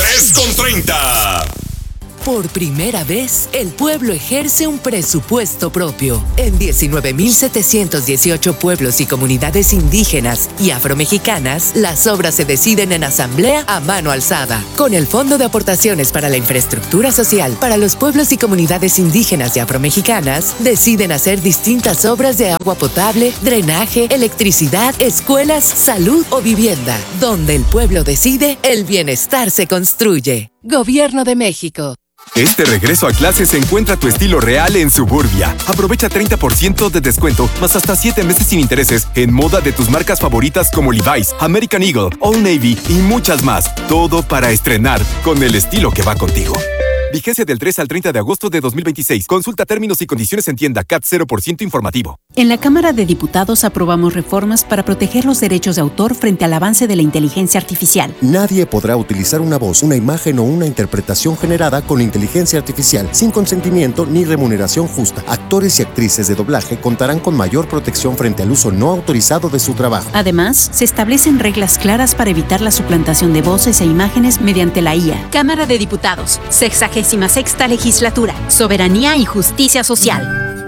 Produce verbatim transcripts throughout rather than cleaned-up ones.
tres con treinta. Por primera vez, el pueblo ejerce un presupuesto propio. En diecinueve mil setecientos dieciocho pueblos y comunidades indígenas y afromexicanas, las obras se deciden en asamblea a mano alzada. Con el Fondo de Aportaciones para la Infraestructura Social para los pueblos y comunidades indígenas y afromexicanas, deciden hacer distintas obras de agua potable, drenaje, electricidad, escuelas, salud o vivienda. Donde el pueblo decide, el bienestar se construye. Gobierno de México. Este regreso a clases encuentra tu estilo real en Suburbia. Aprovecha treinta por ciento de descuento, más hasta siete meses sin intereses en moda de tus marcas favoritas como Levi's, American Eagle, Old Navy y muchas más. Todo para estrenar con el estilo que va contigo. Vigencia del tres al treinta de agosto de dos mil veintiséis. Consulta términos y condiciones en tienda. C A T cero por ciento informativo. En la Cámara de Diputados aprobamos reformas para proteger los derechos de autor frente al avance de la inteligencia artificial. Nadie podrá utilizar una voz, una imagen o una interpretación generada con inteligencia artificial sin consentimiento ni remuneración justa. Actores y actrices de doblaje contarán con mayor protección frente al uso no autorizado de su trabajo. Además, se establecen reglas claras para evitar la suplantación de voces e imágenes mediante la I A. Cámara de Diputados, sexagésima sexta legislatura, soberanía y justicia social.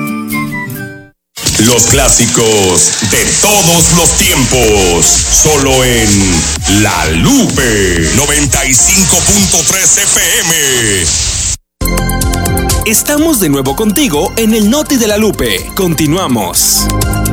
Los clásicos de todos los tiempos, solo en La Lupe noventa y cinco punto tres F M. Estamos de nuevo contigo en el Noti de La Lupe. Continuamos.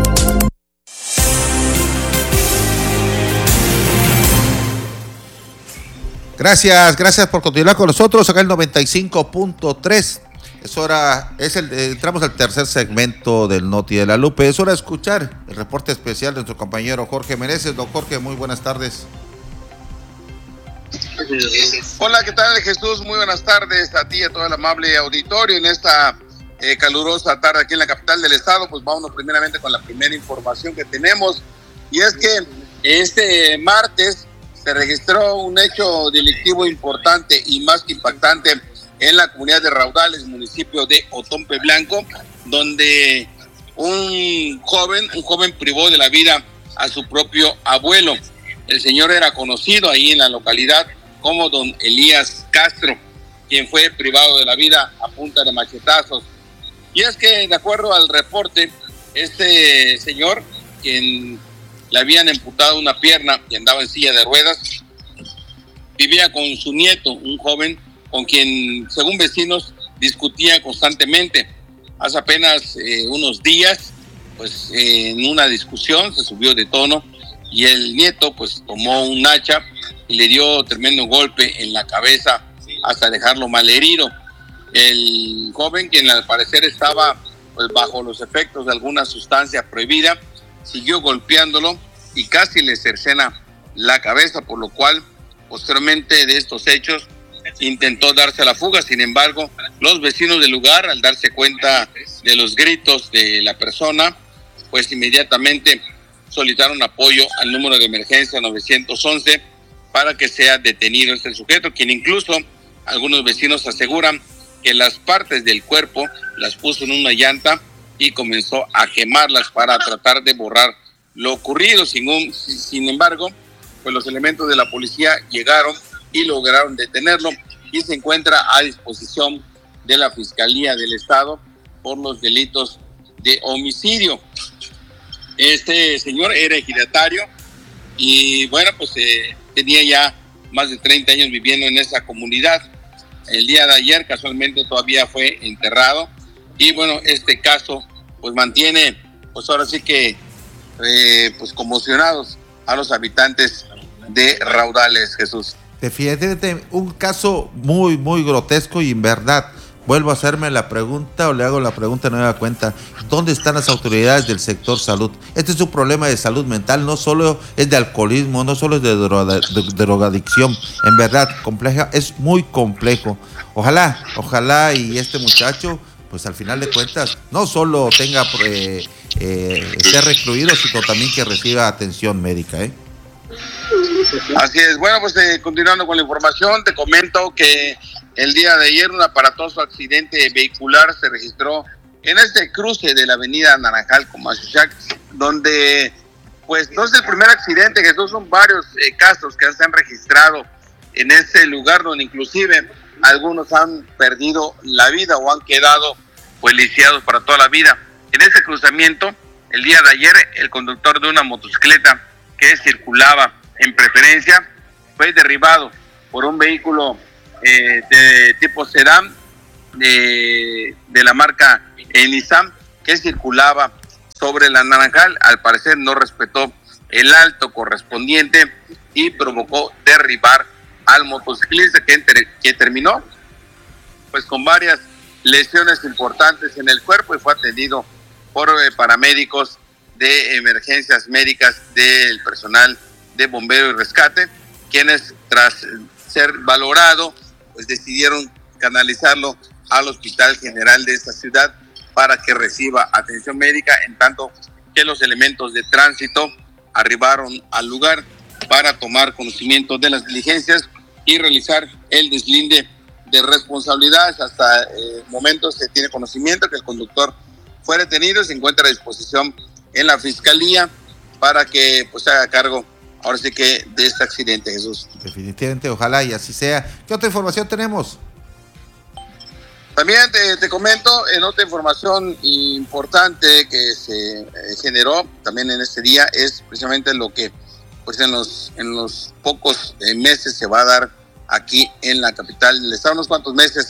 Gracias, gracias por continuar con nosotros acá el noventa y cinco punto tres. Es hora, es el, eh, entramos al tercer segmento del Noti de La Lupe. Es hora de escuchar el reporte especial de nuestro compañero Jorge Meneses. Don Jorge, muy buenas tardes. Hola, ¿qué tal, Jesús? Muy buenas tardes a ti y a todo el amable auditorio en esta eh, calurosa tarde aquí en la capital del estado. Pues vámonos primeramente con la primera información que tenemos, y es que este martes se registró un hecho delictivo importante y más que impactante en la comunidad de Raudales, municipio de Otompe Blanco, donde un joven, un joven privó de la vida a su propio abuelo. El señor era conocido ahí en la localidad como don Elías Castro, quien fue privado de la vida a punta de machetazos. Y es que, de acuerdo al reporte, este señor, quien le habían amputado una pierna y andaba en silla de ruedas, vivía con su nieto, un joven con quien, según vecinos, discutía constantemente. Hace apenas eh, unos días, pues eh, en una discusión se subió de tono y el nieto pues tomó un hacha y le dio tremendo golpe en la cabeza hasta dejarlo malherido. El joven, quien al parecer estaba pues bajo los efectos de alguna sustancia prohibida, siguió golpeándolo y casi le cercena la cabeza, por lo cual posteriormente de estos hechos intentó darse a la fuga. Sin embargo, los vecinos del lugar, al darse cuenta de los gritos de la persona, pues inmediatamente solicitaron apoyo al número de emergencia nueve once para que sea detenido este sujeto, quien incluso algunos vecinos aseguran que las partes del cuerpo las puso en una llanta y comenzó a quemarlas para tratar de borrar lo ocurrido. Sin, un, sin embargo, pues los elementos de la policía llegaron y lograron detenerlo y se encuentra a disposición de la Fiscalía del Estado por los delitos de homicidio. Este señor era ejidatario y bueno, pues eh, tenía ya más de treinta años viviendo en esa comunidad. El día de ayer casualmente todavía fue enterrado y bueno, este caso pues mantiene pues ahora sí que eh, pues conmocionados a los habitantes de Raudales, Jesús. Definitivamente un caso muy, muy grotesco y en verdad vuelvo a hacerme la pregunta o le hago la pregunta, no me da cuenta, ¿dónde están las autoridades del sector salud? Este es un problema de salud mental, no solo es de alcoholismo, no solo es de, droga, de drogadicción, en verdad, compleja, es muy complejo. Ojalá, ojalá y este muchacho, pues al final de cuentas, no solo tenga, eh, eh, ser recluido, sino también que reciba atención médica, ¿eh? Así es. Bueno, pues eh, continuando con la información, te comento que el día de ayer un aparatoso accidente vehicular se registró en este cruce de la avenida Naranjal con Mazuchac, donde pues no es el primer accidente, que estos son varios eh, casos que se han registrado en ese lugar donde inclusive algunos han perdido la vida o han quedado pues lisiados para toda la vida. En ese cruzamiento, el día de ayer, el conductor de una motocicleta que circulaba en preferencia fue derribado por un vehículo eh, de tipo sedán de, de la marca eh, Nissan, que circulaba sobre la Naranjal. Al parecer no respetó el alto correspondiente y provocó derribar al motociclista, que, enter, que terminó pues con varias lesiones importantes en el cuerpo y fue atendido por eh, paramédicos de emergencias médicas del personal de bombero y rescate, quienes tras ser valorado pues decidieron canalizarlo al Hospital General de esta ciudad para que reciba atención médica, en tanto que los elementos de tránsito arribaron al lugar para tomar conocimiento de las diligencias y realizar el deslinde de responsabilidades. Hasta el momento se tiene conocimiento que el conductor fue detenido y se encuentra a disposición en la fiscalía para que pues se haga cargo ahora sí que de este accidente, Jesús. Definitivamente, ojalá y así sea. ¿Qué otra información tenemos? También te, te comento en otra información importante que se eh, generó también en este día, es precisamente lo que pues en los en los pocos eh, meses se va a dar aquí en la capital del estado, unos cuantos meses.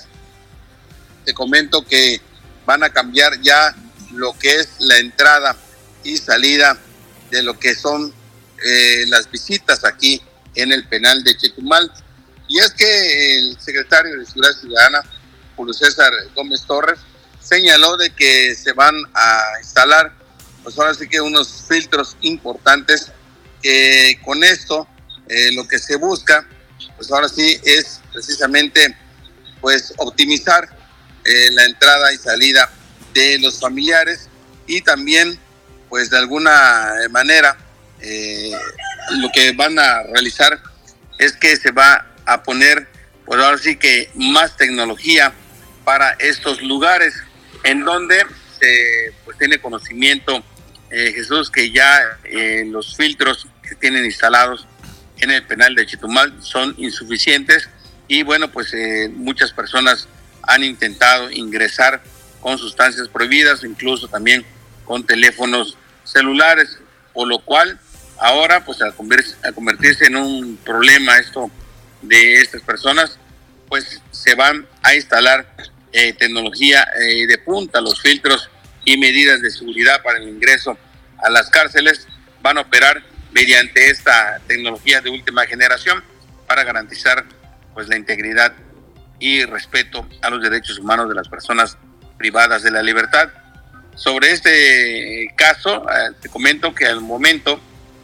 Te comento que van a cambiar ya lo que es la entrada y salida de lo que son eh, las visitas aquí en el penal de Chetumal. Y es que el secretario de Seguridad Ciudadana, Julio César Gómez Torres, señaló de que se van a instalar, pues ahora sí que unos filtros importantes, que con esto eh, lo que se busca, pues ahora sí es precisamente pues optimizar eh, la entrada y salida de los familiares, y también pues de alguna manera eh, lo que van a realizar es que se va a poner pues ahora sí que más tecnología para estos lugares, en donde se pues tiene conocimiento, eh, Jesús, que ya eh, los filtros que tienen instalados en el penal de Chetumal son insuficientes, y bueno, pues eh, muchas personas han intentado ingresar con sustancias prohibidas, incluso también con teléfonos celulares, por lo cual ahora pues al convertirse, al convertirse en un problema esto de estas personas, pues se van a instalar eh, tecnología eh, de punta, los filtros y medidas de seguridad para el ingreso a las cárceles van a operar mediante esta tecnología de última generación para garantizar pues la integridad y respeto a los derechos humanos de las personas privadas de la libertad. Sobre este caso, eh, te comento que al momento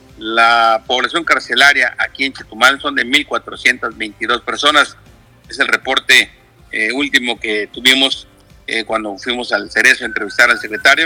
la población carcelaria aquí en Chetumal son de mil cuatrocientas veintidós personas. Es el reporte eh, último que tuvimos eh, cuando fuimos al Cerezo a entrevistar al secretario.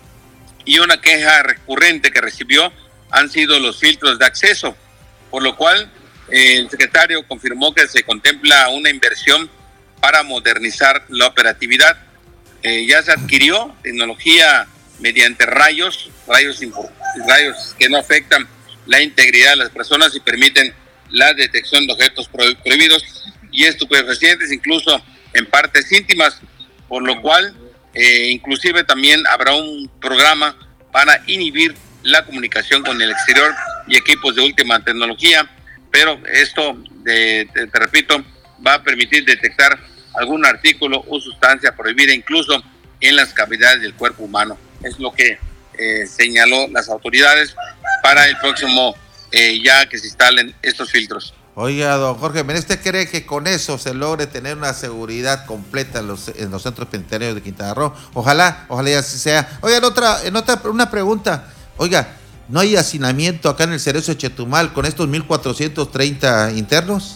Y una queja recurrente que recibió han sido los filtros de acceso, por lo cual eh, el secretario confirmó que se contempla una inversión para modernizar la operatividad. Eh, ya se adquirió tecnología mediante rayos, rayos, rayos que no afectan la integridad de las personas y permiten la detección de objetos prohibidos y estupefacientes, incluso en partes íntimas, por lo cual eh, inclusive también habrá un programa para inhibir la comunicación con el exterior y equipos de última tecnología, pero esto, de, de, te repito, va a permitir detectar algún artículo o sustancia prohibida incluso en las cavidades del cuerpo humano. Es lo que eh, señaló las autoridades para el próximo, eh, ya que se instalen estos filtros. Oiga, don Jorge, ¿usted cree que con eso se logre tener una seguridad completa en los, en los centros penitenciarios de Quintana Roo? Ojalá, ojalá y así sea. Oiga, en otra, en otra, una pregunta. Oiga, ¿no hay hacinamiento acá en el Cerezo de Chetumal con estos mil cuatrocientos treinta internos?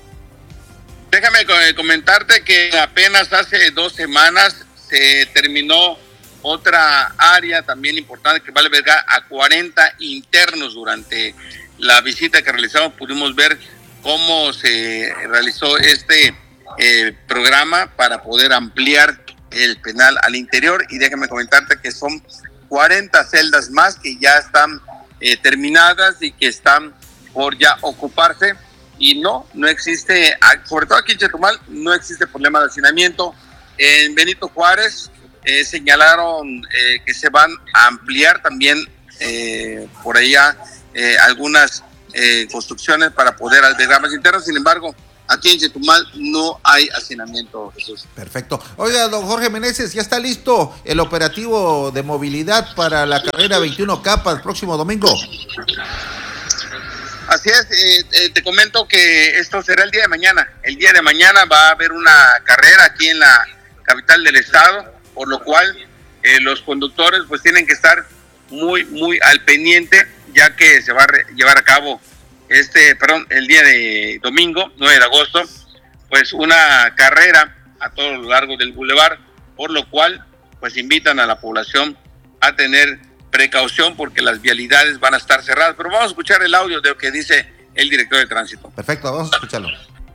Déjame comentarte que apenas hace dos semanas se terminó otra área también importante que va a albergar a cuarenta internos. Durante la visita que realizamos pudimos ver cómo se realizó este eh, programa para poder ampliar el penal al interior, y déjame comentarte que son cuarenta celdas más que ya están eh, terminadas y que están por ya ocuparse, y no, no existe, sobre todo aquí en Chetumal, no existe problema de hacinamiento. En Benito Juárez eh, señalaron eh, que se van a ampliar también eh, por allá eh, algunas eh, construcciones para poder albergar más internas. Sin embargo, aquí en Chetumal no hay hacinamiento, Jesús. Perfecto. Oiga, don Jorge Meneses, ¿ya está listo el operativo de movilidad para la carrera veintiuno K el próximo domingo? Así es, eh, eh, te comento que esto será el día de mañana. El día de mañana va a haber una carrera aquí en la capital del estado, por lo cual eh, los conductores pues tienen que estar muy, muy al pendiente, ya que se va a re- llevar a cabo este, perdón, el día de domingo, nueve de agosto, pues una carrera a todo lo largo del bulevar, por lo cual pues invitan a la población a tener precaución porque las vialidades van a estar cerradas. Pero vamos a escuchar el audio de lo que dice el director de tránsito. Perfecto, vamos a escucharlo.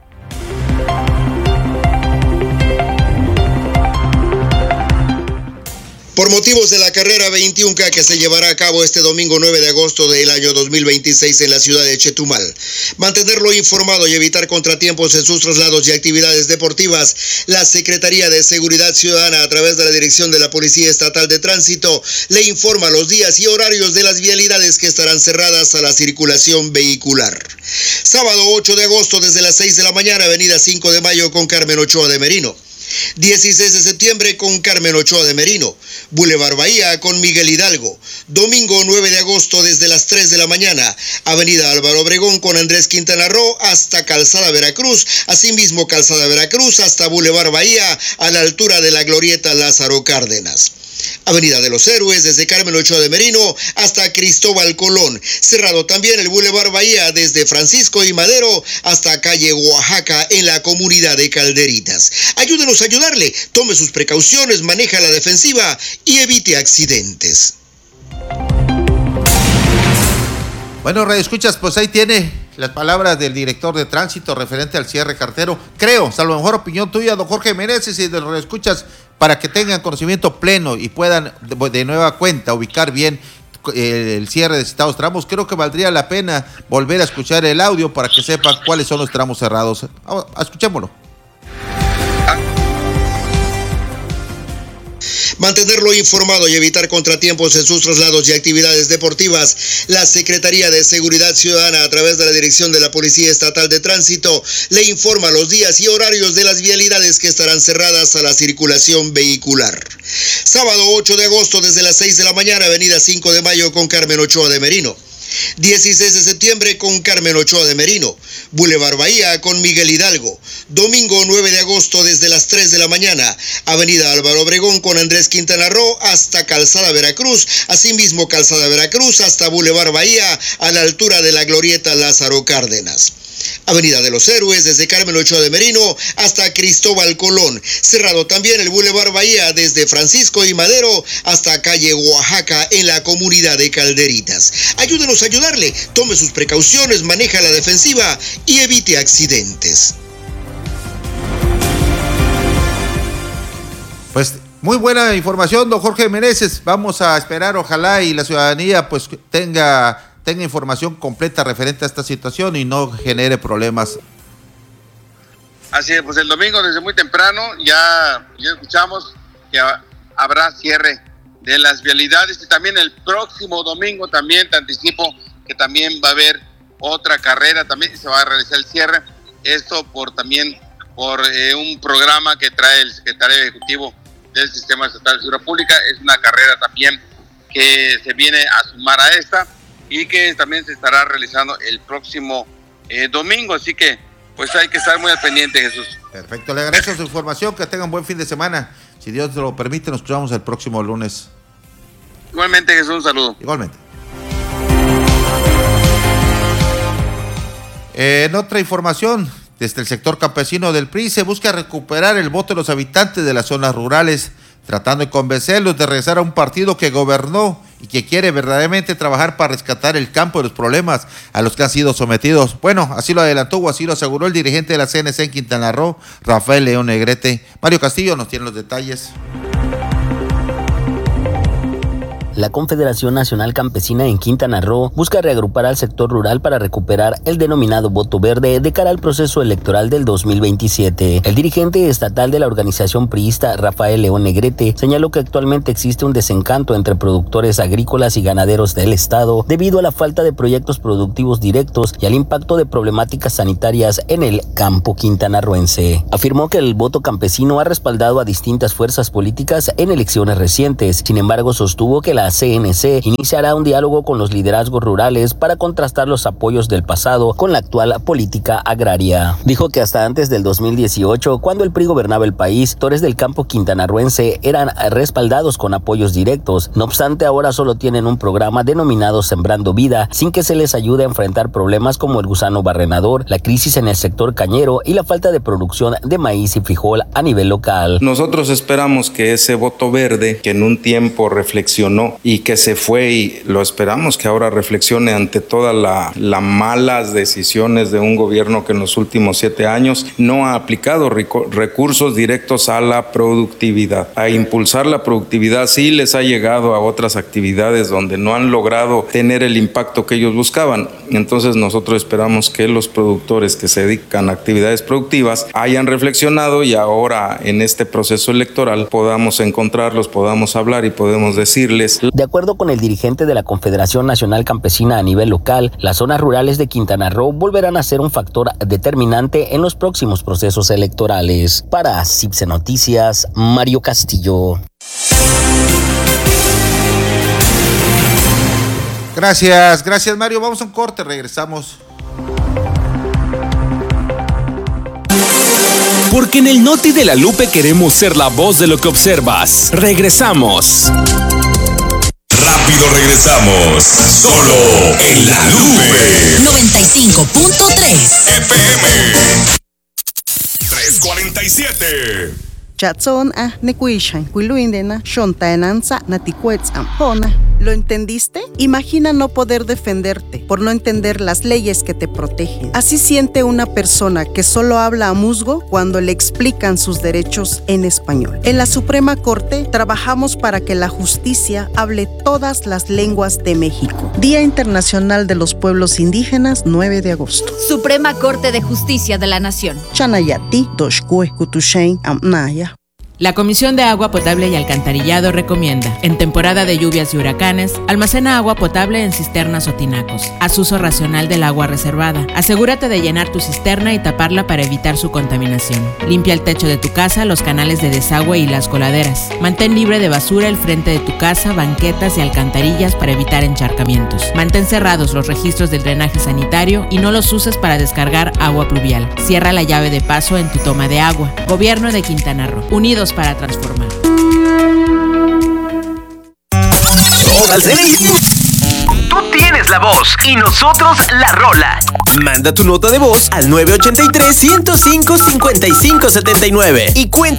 Por motivos de la carrera veintiuno K que se llevará a cabo este domingo nueve de agosto del año dos mil veintiséis en la ciudad de Chetumal, mantenerlo informado y evitar contratiempos en sus traslados y actividades deportivas, la Secretaría de Seguridad Ciudadana, a través de la Dirección de la Policía Estatal de Tránsito, le informa los días y horarios de las vialidades que estarán cerradas a la circulación vehicular. Sábado ocho de agosto desde las seis de la mañana, avenida cinco de mayo con Carmen Ochoa de Merino. dieciséis de septiembre con Carmen Ochoa de Merino, Boulevard Bahía con Miguel Hidalgo, domingo nueve de agosto desde las tres de la mañana, avenida Álvaro Obregón con Andrés Quintana Roo hasta Calzada Veracruz, asimismo Calzada Veracruz hasta Boulevard Bahía a la altura de la glorieta Lázaro Cárdenas. Avenida de los Héroes desde Carmen Ochoa de Merino hasta Cristóbal Colón, cerrado también el Boulevard Bahía desde Francisco y Madero hasta calle Oaxaca en la comunidad de Calderitas. Ayúdenos a ayudarle, tome sus precauciones, maneja la defensiva y evite accidentes. Bueno, Radio Escuchas, pues ahí tiene las palabras del director de tránsito referente al cierre cartero. Creo, salvo mejor opinión tuya, don Jorge Meneses, y de Radio Escuchas, para que tengan conocimiento pleno y puedan de, de nueva cuenta ubicar bien eh, el cierre de citados tramos. Creo que valdría la pena volver a escuchar el audio para que sepan cuáles son los tramos cerrados. Vamos, escuchémoslo. Mantenerlo informado y evitar contratiempos en sus traslados y actividades deportivas, la Secretaría de Seguridad Ciudadana, a través de la Dirección de la Policía Estatal de Tránsito, le informa los días y horarios de las vialidades que estarán cerradas a la circulación vehicular. Sábado ocho de agosto desde las seis de la mañana, avenida cinco de mayo con Carmen Ochoa de Merino. dieciséis de septiembre con Carmen Ochoa de Merino, Boulevard Bahía con Miguel Hidalgo, domingo nueve de agosto desde las tres de la mañana, avenida Álvaro Obregón con Andrés Quintana Roo hasta Calzada Veracruz, asimismo Calzada Veracruz hasta Boulevard Bahía a la altura de la glorieta Lázaro Cárdenas. Avenida de los Héroes desde Carmen Ochoa de Merino hasta Cristóbal Colón, cerrado también el Boulevard Bahía desde Francisco y Madero hasta calle Oaxaca en la comunidad de Calderitas. Ayúdenos a ayudarle, tome sus precauciones, maneja la defensiva y evite accidentes. Pues muy buena información, don Jorge Meneses. Vamos a esperar, ojalá y la ciudadanía pues tenga tenga información completa referente a esta situación y no genere problemas. Así es, pues el domingo desde muy temprano ya, ya escuchamos que habrá cierre de las vialidades, y también el próximo domingo también te anticipo que también va a haber otra carrera, también se va a realizar el cierre, esto por también por eh, un programa que trae el secretario ejecutivo del Sistema Estatal de Seguridad Pública. Es una carrera también que se viene a sumar a esta y que también se estará realizando el próximo eh, domingo, así que pues hay que estar muy al pendiente, Jesús. Perfecto, le agradezco su información, que tengan buen fin de semana. Si Dios lo permite, nos escuchamos el próximo lunes. Igualmente, Jesús, un saludo. Igualmente. Eh, en otra información, desde el sector campesino del P R I se busca recuperar el voto de los habitantes de las zonas rurales, tratando de convencerlos de regresar a un partido que gobernó y que quiere verdaderamente trabajar para rescatar el campo de los problemas a los que han sido sometidos. Bueno, así lo adelantó o así lo aseguró el dirigente de la C N C en Quintana Roo, Rafael León Negrete. Mario Castillo nos tiene los detalles. La Confederación Nacional Campesina en Quintana Roo busca reagrupar al sector rural para recuperar el denominado voto verde de cara al proceso electoral del dos mil veintisiete. El dirigente estatal de la organización priista, Rafael León Negrete, señaló que actualmente existe un desencanto entre productores agrícolas y ganaderos del estado debido a la falta de proyectos productivos directos y al impacto de problemáticas sanitarias en el campo quintanarroense. Afirmó que el voto campesino ha respaldado a distintas fuerzas políticas en elecciones recientes. Sin embargo, sostuvo que la C N C iniciará un diálogo con los liderazgos rurales para contrastar los apoyos del pasado con la actual política agraria. Dijo que hasta antes del dos mil dieciocho, cuando el P R I gobernaba el país, sectores del campo quintanarroense eran respaldados con apoyos directos. No obstante, ahora solo tienen un programa denominado Sembrando Vida, sin que se les ayude a enfrentar problemas como el gusano barrenador, la crisis en el sector cañero y la falta de producción de maíz y frijol a nivel local. Nosotros esperamos que ese voto verde, que en un tiempo reflexionó y que se fue, y lo esperamos que ahora reflexione ante todas las la malas decisiones de un gobierno que en los últimos siete años no ha aplicado recursos directos a la productividad. A impulsar la productividad sí les ha llegado a otras actividades donde no han logrado tener el impacto que ellos buscaban. Entonces nosotros esperamos que los productores que se dedican a actividades productivas hayan reflexionado y ahora en este proceso electoral podamos encontrarlos, podamos hablar y podemos decirles. De acuerdo con el dirigente de la Confederación Nacional Campesina a nivel local, las zonas rurales de Quintana Roo volverán a ser un factor determinante en los próximos procesos electorales. Para CIPSE Noticias, Mario Castillo. Gracias, gracias Mario. Vamos a un corte, regresamos. Porque en el Noti de la Lupe queremos ser la voz de lo que observas. Regresamos. Rápido regresamos. Solo en la Lupe. noventa y cinco punto tres F M. tres cuarenta y siete. Chatson a nekuishan, kuiluindena, shontaenanza, naticuetzam, hona. ¿Lo entendiste? Imagina no poder defenderte por no entender las leyes que te protegen. Así siente una persona que solo habla a musgo cuando le explican sus derechos en español. En la Suprema Corte trabajamos para que la justicia hable todas las lenguas de México. Día Internacional de los Pueblos Indígenas, nueve de agosto. Suprema Corte de Justicia de la Nación. Chanayati, Doshkue, Kutushain, Amnaya. La Comisión de Agua Potable y Alcantarillado recomienda, en temporada de lluvias y huracanes, almacena agua potable en cisternas o tinacos. Haz uso racional del agua reservada. Asegúrate de llenar tu cisterna y taparla para evitar su contaminación. Limpia el techo de tu casa, los canales de desagüe y las coladeras. Mantén libre de basura el frente de tu casa, banquetas y alcantarillas para evitar encharcamientos. Mantén cerrados los registros del drenaje sanitario y no los uses para descargar agua pluvial. Cierra la llave de paso en tu toma de agua. Gobierno de Quintana Roo. Unidos para transformar. Tú tienes la voz y nosotros la rola. Manda tu nota de voz al nueve ocho tres, uno cero cinco, cinco cinco siete nueve y cuenta